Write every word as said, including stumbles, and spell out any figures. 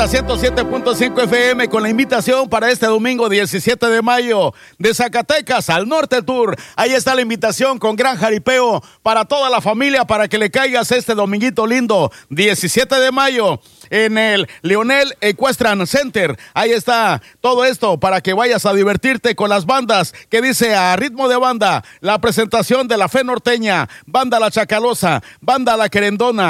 ciento siete punto cinco F M con la invitación para este domingo diecisiete de mayo de Zacatecas al Norte Tour. Ahí está la invitación con gran jaripeo para toda la familia para que le caigas este dominguito lindo diecisiete de mayo en el Leonel Equestrian Center. Ahí está todo esto para que vayas a divertirte con las bandas que dice a ritmo de banda, la presentación de la Fe Norteña, Banda La Chacalosa, Banda La Querendona,